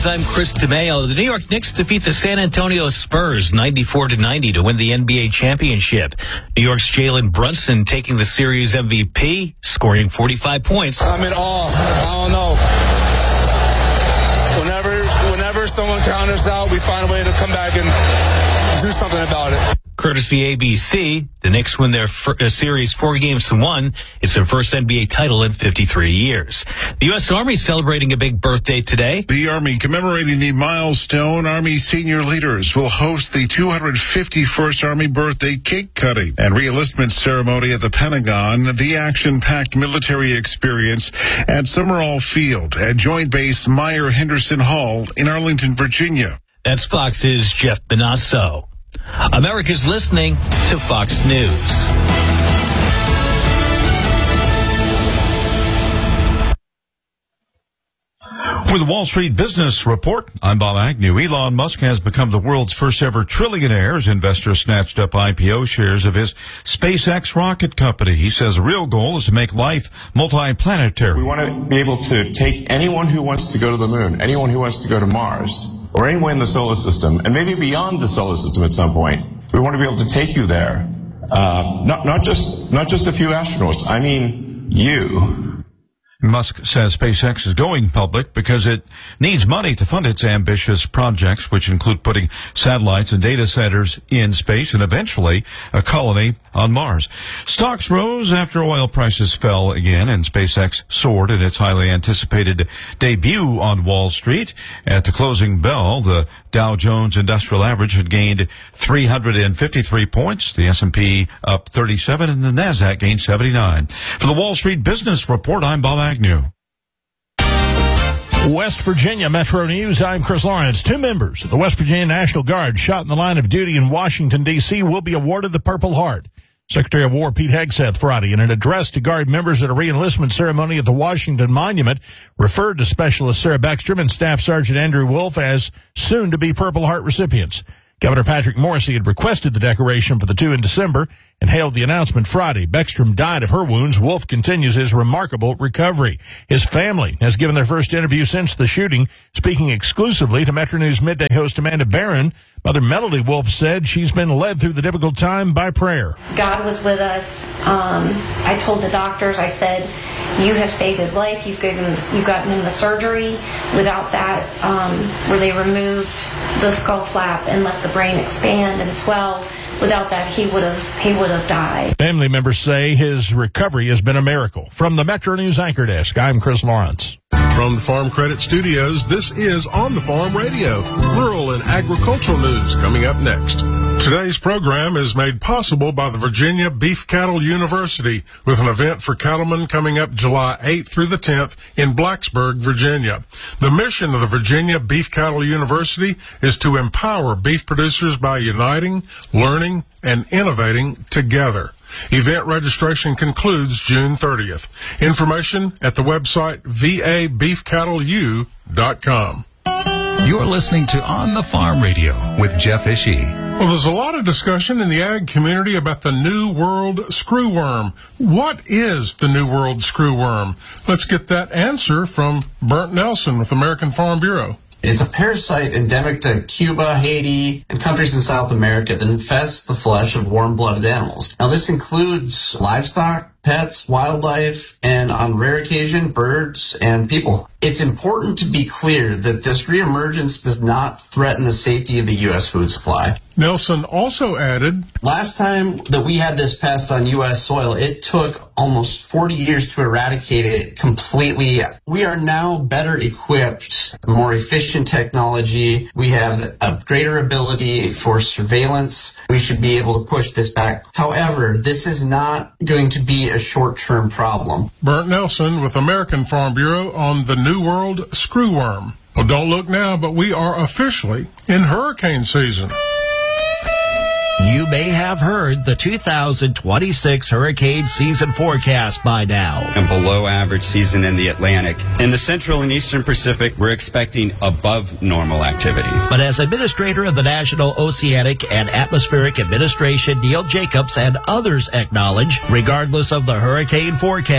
I'm Chris DeMeo. The New York Knicks defeat the San Antonio Spurs 94-90 to win the NBA championship. New York's Jalen Brunson taking the series MVP, scoring 45 points. I'm in awe. I don't know. Whenever someone counters out, we find a way to come back and do something about it. Courtesy ABC, the Knicks win their series 4-1. It's their first NBA title in 53 years. The U.S. Army celebrating a big birthday today. The Army commemorating the milestone. Army senior leaders will host the 251st Army birthday cake cutting and re-enlistment ceremony at the Pentagon. The action-packed military experience at Summerall Field at Joint Base Meyer-Henderson Hall in Arlington, Virginia. That's Fox's Jeff Benasso. America's listening to Fox News. For the Wall Street Business Report, I'm Bob Agnew. Elon Musk has become the world's first ever trillionaire as investors snatched up IPO shares of his SpaceX rocket company. He says the real goal is to make life multi-planetary. We want to be able to take anyone who wants to go to the moon, anyone who wants to go to Mars, or anywhere in the solar system, and maybe beyond the solar system at some point. We want to be able to take you there. Not just a few astronauts. I mean, you. Musk says SpaceX is going public because it needs money to fund its ambitious projects, which include putting satellites and data centers in space and eventually a colony on Mars. Stocks rose after oil prices fell again, and SpaceX soared in its highly anticipated debut on Wall Street. At the closing bell, the Dow Jones Industrial Average had gained 353 points, the S&P up 37, and the NASDAQ gained 79. For the Wall Street Business Report, I'm Bob Agnew. West Virginia Metro News, I'm Chris Lawrence. 2 members of the West Virginia National Guard shot in the line of duty in Washington, D.C. will be awarded the Purple Heart. Secretary of War Pete Hegseth Friday, in an address to Guard members at a re-enlistment ceremony at the Washington Monument, referred to Specialist Sarah Beckstrom and Staff Sergeant Andrew Wolf as soon-to-be Purple Heart recipients. Governor Patrick Morrisey had requested the decoration for the 2 in December and hailed the announcement Friday. Beckstrom died of her wounds. Wolf continues his remarkable recovery. His family has given their first interview since the shooting. Speaking exclusively to Metro News Midday host Amanda Barron, Mother Melody Wolf said she's been led through the difficult time by prayer. God was with us. I told the doctors, I said, you have saved his life. You've gotten him the surgery. Without that, where they removed the skull flap and let the brain expand and swell, without that, he would have died. Family members say his recovery has been a miracle. From the Metro News Anchor Desk, I'm Chris Lawrence. From the Farm Credit Studios, this is On the Farm Radio, rural and agricultural news coming up next. Today's program is made possible by the Virginia Beef Cattle University, with an event for cattlemen coming up July 8th through the 10th in Blacksburg, Virginia. The mission of the Virginia Beef Cattle University is to empower beef producers by uniting, learning, and innovating together. Event registration concludes June 30th. Information at the website vabeefcattleu.com. You're listening to On the Farm Radio with Jeff Ishii. Well, there's a lot of discussion in the ag community about the New World screwworm. What is the New World screwworm? Let's get that answer from Bernt Nelson with American Farm Bureau. It's a parasite endemic to Cuba, Haiti, and countries in South America that infests the flesh of warm-blooded animals. Now, this includes livestock, pets, wildlife, and on rare occasion, birds and people. It's important to be clear that this reemergence does not threaten the safety of the U.S. food supply. Nelson also added, last time that we had this pest on U.S. soil, it took almost 40 years to eradicate it completely. We are now better equipped, more efficient technology. We have a greater ability for surveillance. We should be able to push this back. However, this is not going to be a short-term problem. Bernt Nelson with American Farm Bureau on the New World screwworm. Well, don't look now, but we are officially in hurricane season. You may have heard the 2026 hurricane season forecast by now. And below average season in the Atlantic. In the Central and Eastern Pacific, we're expecting above normal activity. But as Administrator of the National Oceanic and Atmospheric Administration, Neil Jacobs, and others acknowledge, regardless of the hurricane forecast,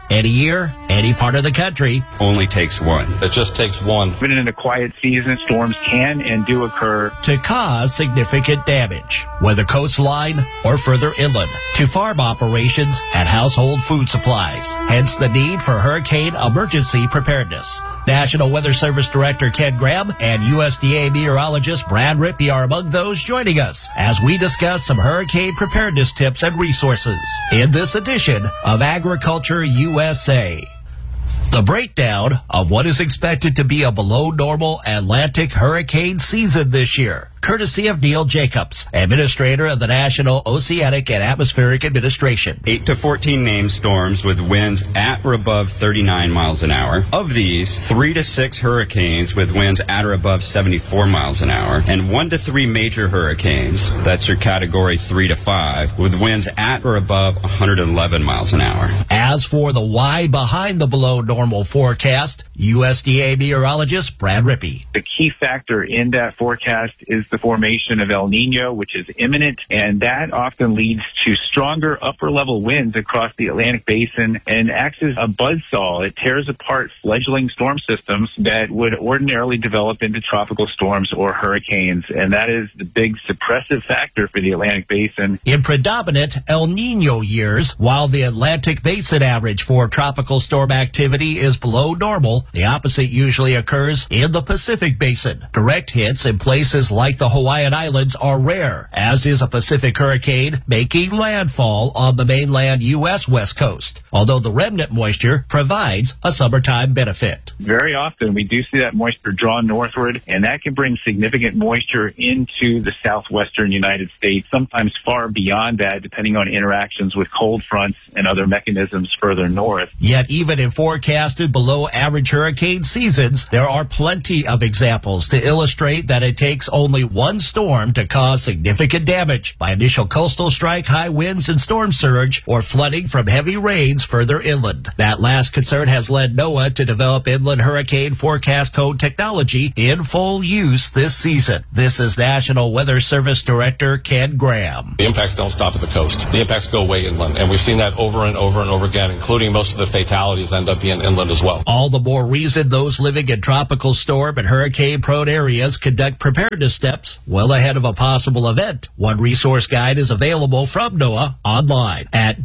Any year, any part of the country. Only takes one. It just takes one. Even in a quiet season, storms can and do occur to cause significant damage, whether coastline or further inland, to farm operations and household food supplies. Hence the need for hurricane emergency preparedness. National Weather Service Director Ken Graham and USDA meteorologist Brad Rippey are among those joining us as we discuss some hurricane preparedness tips and resources in this edition of Agriculture USA. The breakdown of what is expected to be a below normal Atlantic hurricane season this year, courtesy of Neil Jacobs, Administrator of the National Oceanic and Atmospheric Administration. 8 to 14 named storms with winds at or above 39 miles an hour. Of these, 3 to 6 hurricanes with winds at or above 74 miles an hour, and 1 to 3 major hurricanes, that's your category 3 to 5, with winds at or above 111 miles an hour. As for the why behind the below normal forecast, USDA meteorologist Brad Rippey. The key factor in that forecast is the formation of El Nino, which is imminent, and that often leads to stronger upper-level winds across the Atlantic Basin and acts as a buzzsaw. It tears apart fledgling storm systems that would ordinarily develop into tropical storms or hurricanes, and that is the big suppressive factor for the Atlantic Basin. In predominant El Nino years, while the Atlantic Basin average for tropical storm activity is below normal, the opposite usually occurs in the Pacific Basin. Direct hits in places like the Hawaiian Islands are rare, as is a Pacific hurricane making landfall on the mainland U.S. West Coast, although the remnant moisture provides a summertime benefit. Very often we do see that moisture drawn northward, and that can bring significant moisture into the southwestern United States, sometimes far beyond that, depending on interactions with cold fronts and other mechanisms further north. Yet even in forecasted below average hurricane seasons, there are plenty of examples to illustrate that it takes only one storm to cause significant damage by initial coastal strike, high winds and storm surge, or flooding from heavy rains further inland. That last concern has led NOAA to develop inland hurricane forecast code technology in full use this season. This is National Weather Service Director Ken Graham. The impacts don't stop at the coast. The impacts go way inland, and we've seen that over and over and over again, including most of the fatalities end up being inland as well. All the more reason those living in tropical storm and hurricane-prone areas conduct preparedness steps well ahead of a possible event. One resource guide is available from NOAA online at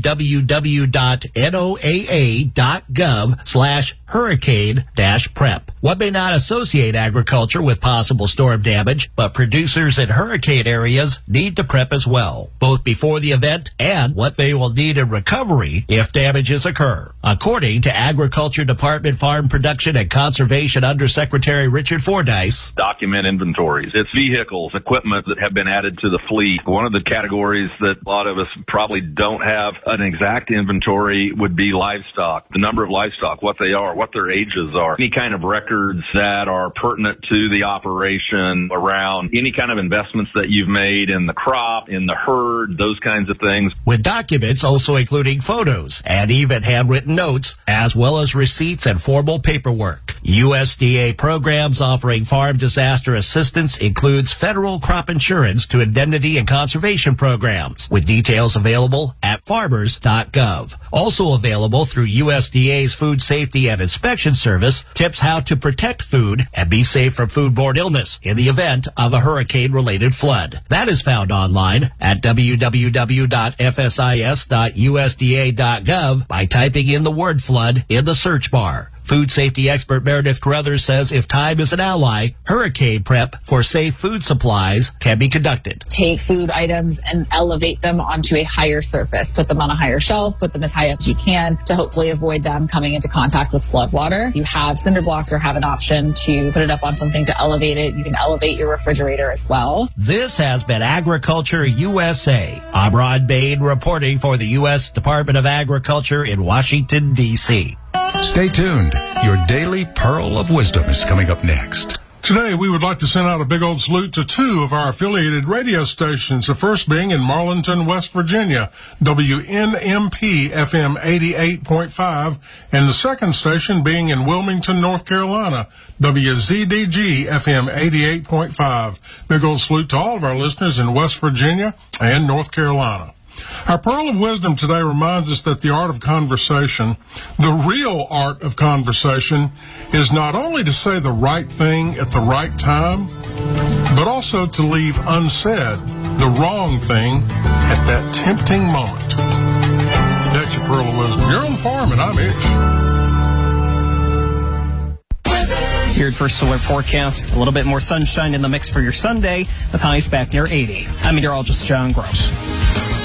www.noaa.gov/hurricane-prep. One may not associate agriculture with possible storm damage, but producers in hurricane areas need to prep as well, both before the event and what they will need in recovery if damages occur. According to Agriculture Department Farm Production and Conservation Undersecretary Richard Fordyce, document inventories. It's vehicles, equipment that have been added to the fleet. One of the categories that a lot of us probably don't have an exact inventory would be livestock. The number of livestock, what they are, what their ages are, any kind of records that are pertinent to the operation around any kind of investments that you've made in the crop, in the herd, those kinds of things. With documents also including photos and even handwritten notes, as well as receipts and formal paperwork. USDA programs offering farm disaster assistance includes federal crop insurance to indemnity and conservation programs, with details available at farmers.gov. Also available through USDA's Food Safety and Inspection Service, tips how to protect food and be safe from foodborne illness in the event of a hurricane-related flood. That is found online at www.fsis.usda.gov by typing in the word flood in the search bar. Food safety expert Meredith Carruthers says if time is an ally, hurricane prep for safe food supplies can be conducted. Take food items and elevate them onto a higher surface. Put them on a higher shelf, put them as high up as you can to hopefully avoid them coming into contact with flood water. You have cinder blocks or have an option to put it up on something to elevate it. You can elevate your refrigerator as well. This has been Agriculture USA. I'm Ron Bain reporting for the U.S. Department of Agriculture in Washington, D.C. Stay tuned. Your daily pearl of wisdom is coming up next. Today, we would like to send out a big old salute to two of our affiliated radio stations, the first being in Marlinton, West Virginia, WNMP FM 88.5, and the second station being in Wilmington, North Carolina, WZDG FM 88.5. Big old salute to all of our listeners in West Virginia and North Carolina. Our Pearl of Wisdom today reminds us that the art of conversation, the real art of conversation, is not only to say the right thing at the right time, but also to leave unsaid the wrong thing at that tempting moment. That's your Pearl of Wisdom. You're on the farm, and I'm Itch. Your first solar forecast, a little bit more sunshine in the mix for your Sunday, with highs back near 80. I'm meteorologist John Gross.